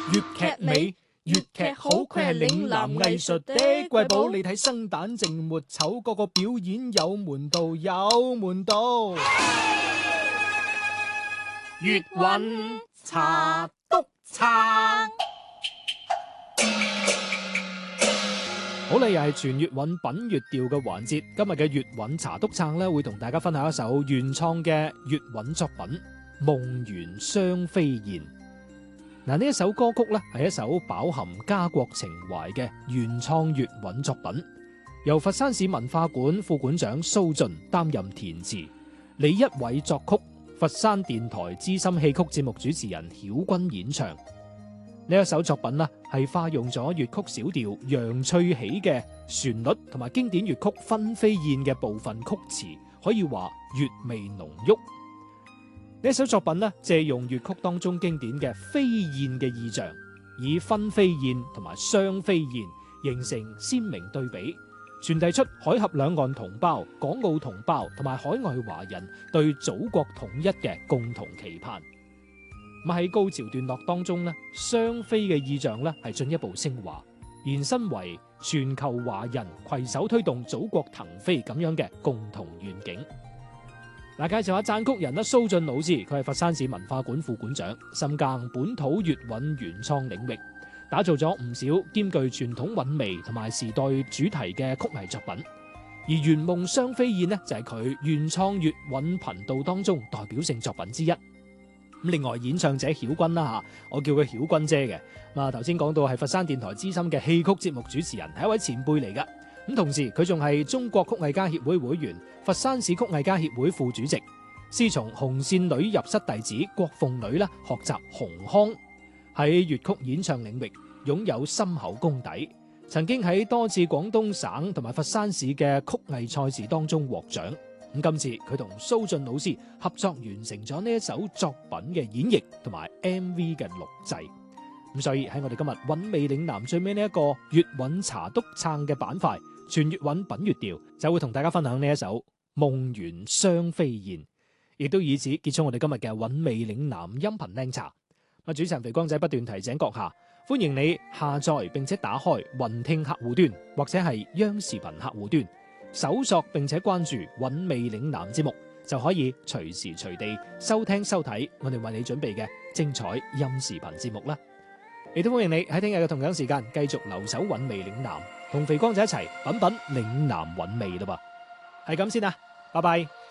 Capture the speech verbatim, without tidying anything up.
粵劇美，粵劇好，佢係嶺南藝術的瑰寶。你睇生旦淨末丑，個個表演有門道，有門道。粵韻茶督撐。好啦，又係全粵韻品粵調嘅環節。今日嘅粵韻茶督撐咧，會同大家分享一首原創嘅粵韻作品《夢圓雙飛燕》。嗱，呢一首歌曲咧係一首飽含家國情懷嘅原創粵韻作品，由佛山市文化館副館長蘇雋擔任填詞，李一偉作曲，佛山電台資深戲曲節目主持人曉君演唱。呢一首作品呢，係化用咗粵曲小調楊翠喜嘅旋律同埋經典粵曲《分飛燕》嘅部分曲詞，可以話粵味濃郁。呢一首作品呢，借用粵曲當中經典嘅飛燕嘅意象，以分飛燕同埋雙飛燕形成鮮明對比，傳遞出海峽兩岸同胞、港澳同胞同埋海外華人對祖國統一嘅共同期盼。咁喺高潮段落當中咧，雙飛嘅意象咧係進一步升華，延伸為全球華人攜手推動祖國騰飛咁樣嘅共同願景。嗱，介紹下撰曲人啦，蘇雋老師，佢係佛山市文化館副館長，深耕本土粵韻原創領域，打造咗唔少兼具傳統韻味同埋時代主題嘅曲藝作品。而《圓夢雙飛燕》呢，就係佢原創粵韻頻道當中代表性作品之一。咁另外演唱者曉君啦吓，我叫佢曉君姐嘅。咁啊，頭先講到係佛山電台資深嘅戲曲節目主持人，係一位前輩嚟噶。咁同時佢仲係中國曲藝家協會會員、佛山市曲藝家協會副主席，師從紅線女入室弟子郭鳳女啦，學習紅腔，喺粵曲演唱領域擁有深厚功底，曾經喺多次廣東省同埋佛山市嘅曲藝賽事當中獲獎。咁今次佢同蘇雋老師合作完成咗呢一首作品嘅演繹同埋 M V 嘅錄製。咁所以喺我哋今日韻味嶺南最尾呢一個粵韻茶督撐嘅板塊，全粵韻品粵調，就會同大家分享呢一首《夢圓雙飛燕》，亦都以此結束我哋今日嘅韻味嶺南音頻靚茶。啊，主持人肥光仔不斷提醒閣下，歡迎你下載並且打開雲聽客戶端或者係央視頻客戶端，搜索並且關注韻味嶺南節目，就可以隨時隨地收聽收睇我哋為你準備嘅精彩音視頻節目啦。亦都歡迎你喺聽日嘅同樣時間繼續留守韻味嶺南，同肥光仔一齊品品嶺南韻味啦噃。係咁先啦，拜拜。